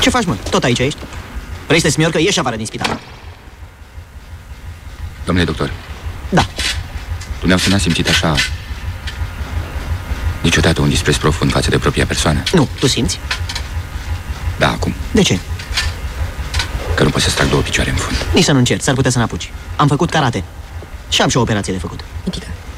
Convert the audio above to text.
Ce faci, mă? Tot aici ești? Vrei să te smiori că ieși afară din spital? Domnule doctor. Da. Dumneavoastră n-a simțit așa niciodată un dispreț profund față de propria persoană? Nu, tu simți? Da, acum. De ce? Că nu pot să-ți trag 2 picioare în fund. Nici să nu încerci, s-ar putea să n-apuci. Am făcut karate și am și o operație de făcut. Mitică.